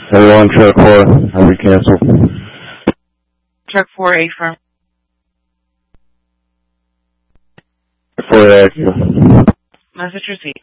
Everyone, truck 4, have we canceled? Truck 4, affirm. 4, active. Message received.